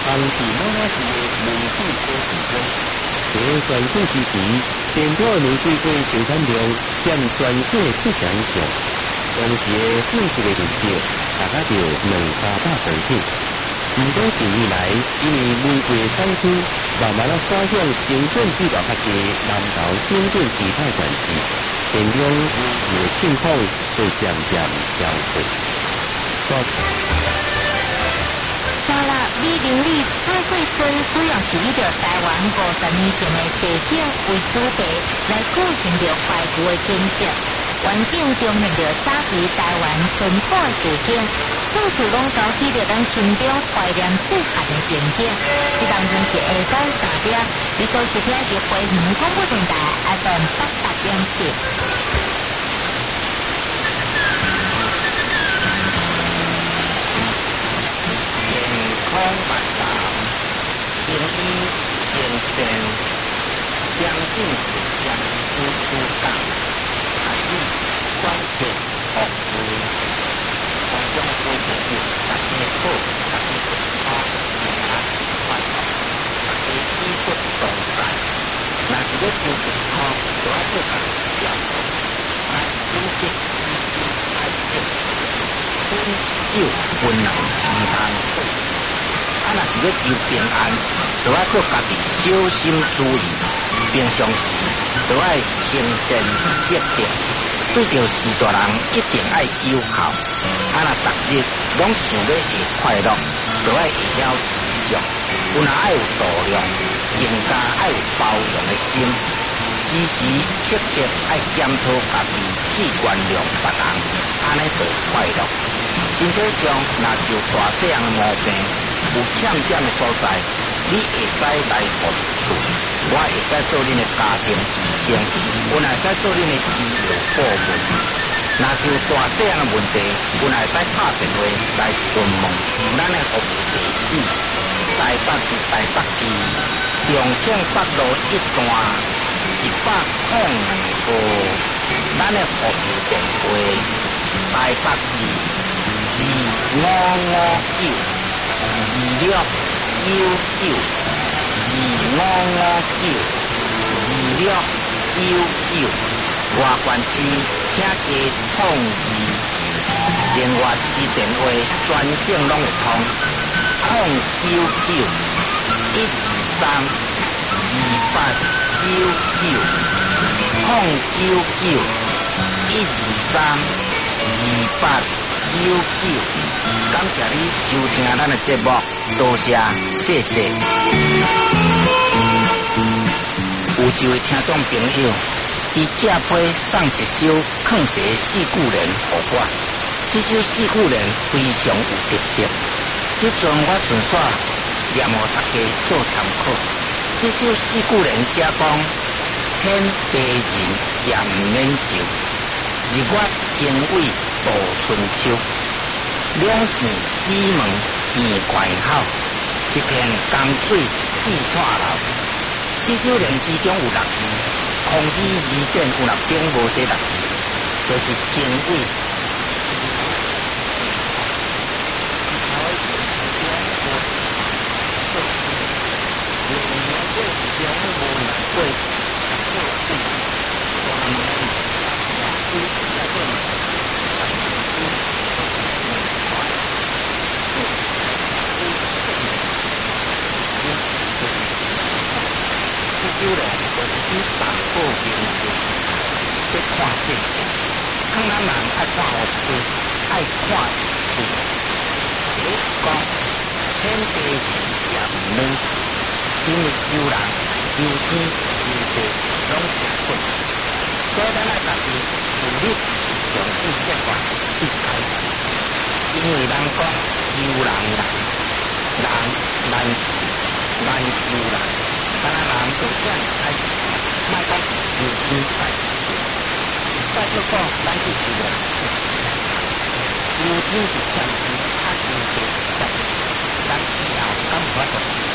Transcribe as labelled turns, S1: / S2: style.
S1: 当时马拉市的门市高市中，在全省时期，电土玫瑰花生产量占全省的7成以上。当时的种植的面积达到200%。唔过近年来，因为玫瑰产区慢慢影影响生产比较较低南投省境其他县市，电量的情况会渐渐消退。
S2: 沙拉美玲里彩绘村主要是以着台湾50年前的地景为主题来构成着怀旧的景色，完整重现着早期台湾淳朴的地景，到处拢勾起着咱心中怀念细汉的情景。这当中是下晡3点，你所收听是花莲广播电台 FM 88.7。
S3: 空万达，行医行善，将进士将出港，海力关切学会，从中规定有大家好，大家好，平安快乐，大家衣服同在。若是要求健康，就要做工调整，爱饮食爱饮，饮酒温暖健康。若是要求平安，就要做家己小心注意，平常时就要行善积德，对着士大人一定要友好。若逐日拢想要会快乐，就要会晓知足，有若爱有度量，更加爱有包容的心，时时刻刻爱检讨家己，去原谅别人，安尼就快乐。身体上若是有大细样的毛病，有欠点的所在，你会使来互处，我会使做恁的家庭医生，我会使做恁的医疗顾问。若是有大细样的问题，我会使打电话来询问咱的服务地址。台北市台北市重庆北路1段102号，咱的服务电话台北市2559。269925592699，外县市请加创意，另外一支电话全省拢会通099-123-2899，099-123-2899。感谢你收听咱的节目，多谢，谢谢。有一位听众朋友，伊借批送一首抗蛇四句联给我，这首四句联非常有特色，这阵我顺续念给大家做参考。这首四句联写讲：天地人也唔免受，日月经纬度春秋。两线之门见怪好，一片江水四串流。这首联之中有6字，空字字典有6种无这6字，就是经纬。就是你打破民族，要看世界，看咱人爱看学术，爱看书。比如讲，天地人也唔免受，因为有人、有天、有地，拢成本。所以咱爱家己努力从这些法去开始。因为人讲有人难，难有人。咱人就这样开始，莫讲有心在，再就讲咱就是人，有天是相信，有地在，咱以后敢有法度。